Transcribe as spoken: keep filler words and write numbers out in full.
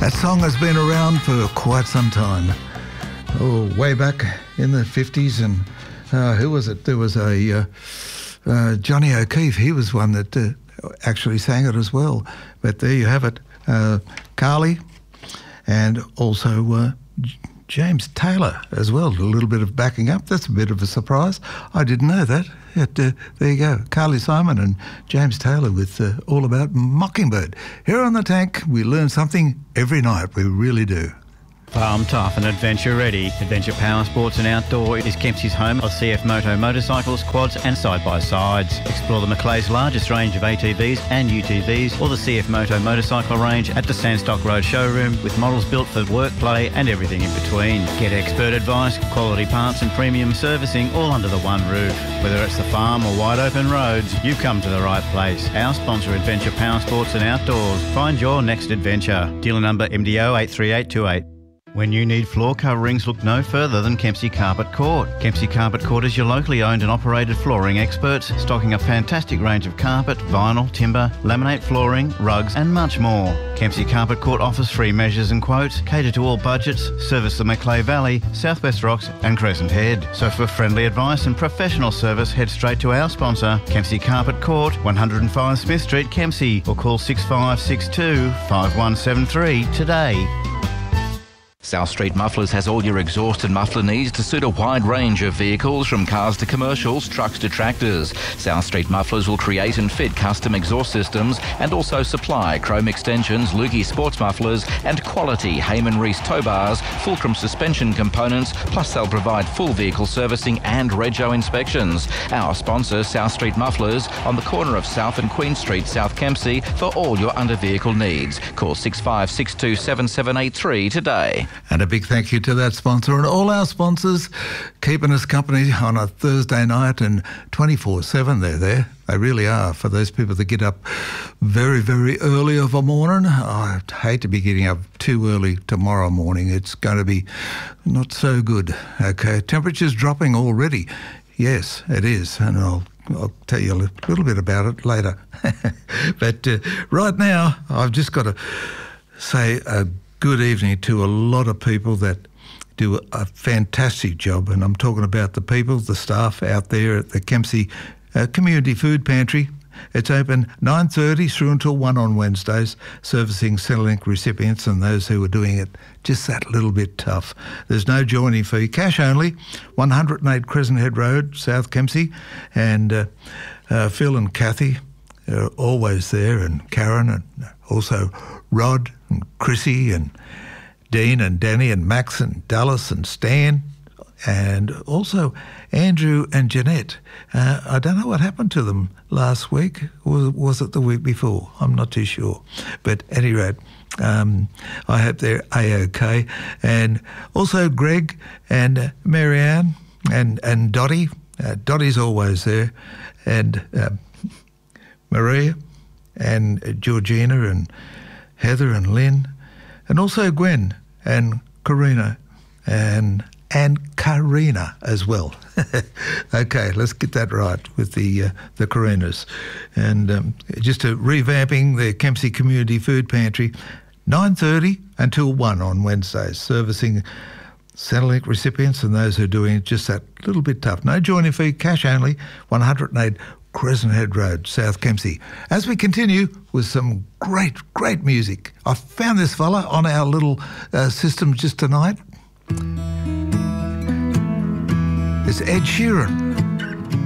That song has been around for quite some time. Oh, way back in the fifties, and uh, who was it? There was a uh, uh, Johnny O'Keefe. He was one that uh, actually sang it as well. But there you have it. Uh, Carly and also uh, J- James Taylor as well. A little bit of backing up. That's a bit of a surprise. I didn't know that. But, uh, there you go. Carly Simon and James Taylor with uh, All About Mockingbird. Here on The Tank, we learn something every night. We really do. Farm tough and adventure ready. Adventure Power Sports and Outdoor is Kempsey's home of C F Moto motorcycles, quads and side-by-sides. Explore the Macleay's largest range of A T Vs and U T Vs or the C F Moto motorcycle range at the Sandstock Road showroom with models built for work, play and everything in between. Get expert advice, quality parts and premium servicing all under the one roof. Whether it's the farm or wide open roads, you've come to the right place. Our sponsor, Adventure Power Sports and Outdoors. Find your next adventure. Dealer number M D O eight three eight two eight. When you need floor coverings, look no further than Kempsey Carpet Court. Kempsey Carpet Court is your locally owned and operated flooring experts, stocking a fantastic range of carpet, vinyl, timber, laminate flooring, rugs and much more. Kempsey Carpet Court offers free measures and quotes, cater to all budgets, service the Macleay Valley, Southwest Rocks and Crescent Head. So for friendly advice and professional service, head straight to our sponsor, Kempsey Carpet Court, one oh five Smith Street, Kempsey, or call six five six two, five one seven three today. South Street Mufflers has all your exhaust and muffler needs to suit a wide range of vehicles, from cars to commercials, trucks to tractors. South Street Mufflers will create and fit custom exhaust systems and also supply chrome extensions, Lukey sports mufflers and quality Heyman Reese tow bars, Fulcrum suspension components, plus they'll provide full vehicle servicing and rego inspections. Our sponsor, South Street Mufflers, on the corner of South and Queen Street, South Kempsey, for all your under vehicle needs. Call six five six two, seven seven eight three today. And a big thank you to that sponsor and all our sponsors keeping us company on a Thursday night, and twenty-four seven they're there. They really are. For those people that get up very, very early of a morning, I hate to be getting up too early tomorrow morning. It's going to be not so good. Okay, temperature's dropping already. Yes, it is, and I'll I'll tell you a little bit about it later. But uh, right now, I've just got to say a good evening to a lot of people that do a fantastic job, and I'm talking about the people, the staff out there at the Kempsey uh, Community Food Pantry. It's open nine thirty through until one on Wednesdays, servicing Centrelink recipients and those who are doing it just that little bit tough. There's no joining fee, cash only, one oh eight Crescent Head Road, South Kempsey, and uh, uh, Phil and Kathy are always there, and Karen, and also Rod and Chrissy and Dean and Danny and Max and Dallas and Stan, and also Andrew and Jeanette. Uh, I don't know what happened to them last week. Was, was it the week before? I'm not too sure. But at any rate, um, I hope they're A-OK. And also Greg and uh, Marianne and, and Dottie. Uh, Dottie's always there. And uh, Maria and uh, Georgina and Heather and Lynn, and also Gwen and Karina and and Karina as well. Okay, let's get that right with the uh, the Karinas. And um, just a revamping the Kempsey Community Food Pantry, nine thirty until one on Wednesdays, servicing Centrelink recipients and those who are doing it just that little bit tough. No joining fee, cash only, one oh eight Crescent Head Road, South Kempsey. As we continue with some great, great music. I found this fella on our little uh, system just tonight. It's Ed Sheeran.